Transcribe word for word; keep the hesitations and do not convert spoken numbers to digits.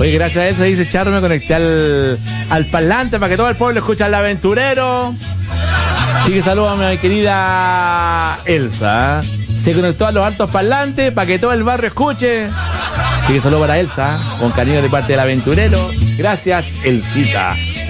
Oye, gracias a eso dice Charro, me conecté al, al parlante para que todo el pueblo escuche al aventurero. Así que saludos a mi querida Elsa. Se conectó a los altos parlantes para que todo el barrio escuche. Así que saludos para Elsa, con cariño de parte del aventurero. Gracias, Elsita.